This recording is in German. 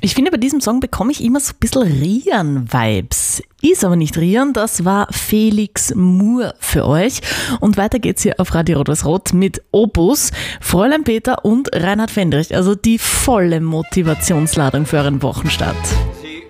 Ich finde, bei diesem Song bekomme ich immer so ein bisschen Rian-Vibes. Ist aber nicht Rian, das war Felix Moore für euch. Und weiter geht's hier auf Radio Rot mit Opus, Fräulein Peter und Reinhard Fendrich. Also die volle Motivationsladung für euren Wochenstart.